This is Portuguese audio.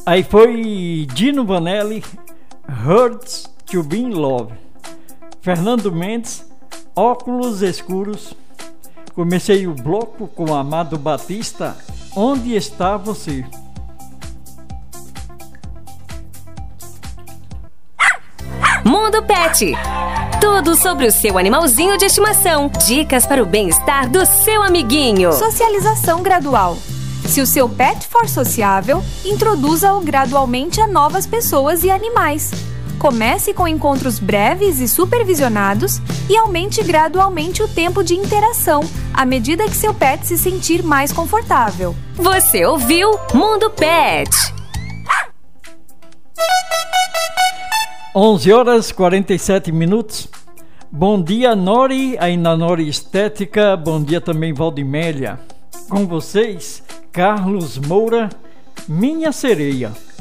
Aí foi Dino Vanelli, Hurts to Be in Love. Fernando Mendes, Óculos Escuros. Comecei o bloco com Amado Batista, Onde Está Você? Mundo Pet. Tudo sobre o seu animalzinho de estimação. Dicas para o bem-estar do seu amiguinho. Socialização gradual. Se o seu pet for sociável, introduza-o gradualmente a novas pessoas e animais. Comece com encontros breves e supervisionados e aumente gradualmente o tempo de interação, à medida que seu pet se sentir mais confortável. Você ouviu Mundo Pet. 11h47. Bom dia, Nori, aí na Nori Estética. Bom dia também, Valdimélia. Com vocês, Carlos Moura, Minha Sereia.